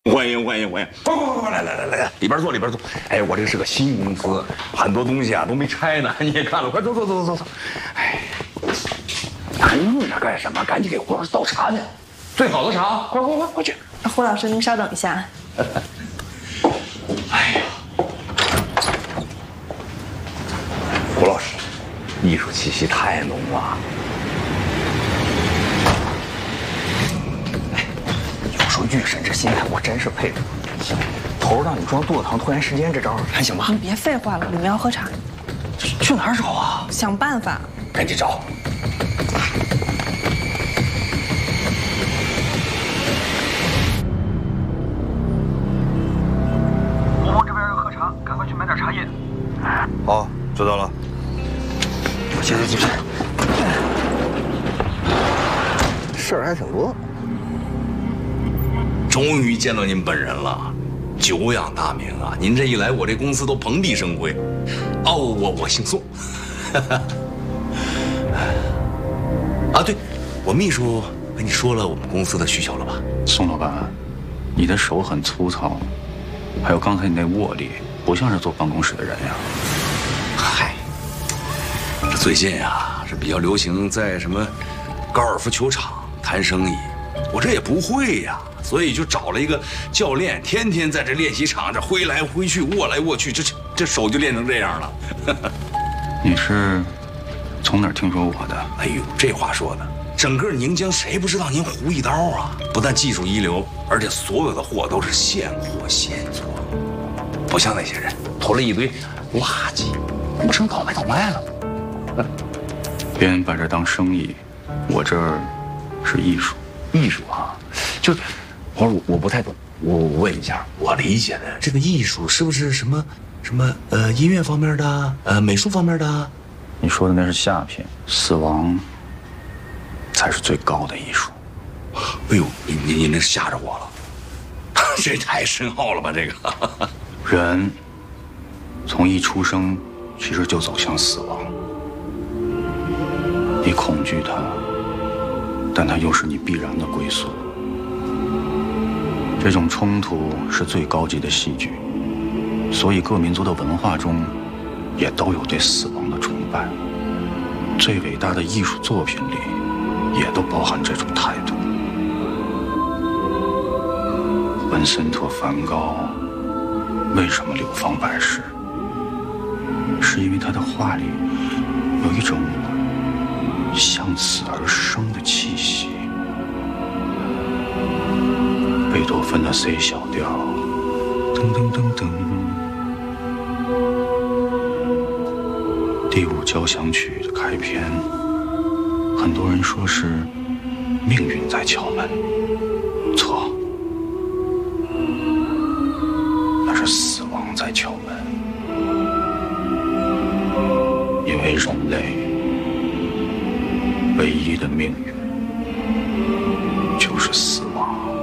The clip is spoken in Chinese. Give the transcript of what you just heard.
欢迎欢迎欢迎！快来，里边坐里边坐。哎，我这是个新公司，很多东西啊都没拆呢，你也看了，快坐。哎，还愣着干什么？赶紧给胡老师倒茶去，最好的茶，快去！ 胡老师，您稍等一下。 哎呀，胡老师，艺术气息太浓了。有御神之心，我真是佩服。头让你装堕堂拖延时间这招还行吧？ 你别废话了，你们要喝茶。 去哪儿找啊？ 想办法。 赶紧找。 国王这边要喝茶，赶快去买点茶叶。 好，知道了。 行，事儿还挺多。终于见到您本人了，久仰大名啊！您这一来，我这公司都蓬荜生辉。哦，我姓宋。啊，对，我秘书跟你说了我们公司的需求了吧？ 宋老板，你的手很粗糙，还有刚才你那握力，不像是坐办公室的人呀。 嗨，这最近啊是比较流行在什么高尔夫球场谈生意，我这也不会呀。所以就找了一个教练，天天在这练习场这挥来挥去，握来握去，这手就练成这样了。 你是从哪儿听说我的？ 哎呦，这话说的，整个宁江谁不知道您胡一刀啊？不但技术一流，而且所有的货都是现货现做，不像那些人投了一堆垃圾，不成倒卖了。 别人把这当生意，我这儿是艺术。 艺术啊，就。我不太懂，我问一下，我理解的这个艺术是不是什么音乐方面的，美术方面的？ 你说的那是下品，死亡才是最高的艺术。 哎呦，你那吓着我了，这太深奥了吧？这个人从一出生其实就走向死亡，你恐惧它，但它又是你必然的归宿。这种冲突是最高级的戏剧，所以各民族的文化中也都有对死亡的崇拜。最伟大的艺术作品里也都包含这种态度。文森特·梵高为什么流芳百世？是因为他的画里有一种向死而生的气息。贝多芬的 C 小调，噔噔噔噔，第5交响曲的开篇，很多人说是命运在敲门，错，那是死亡在敲门，因为人类唯一的命运就是死亡。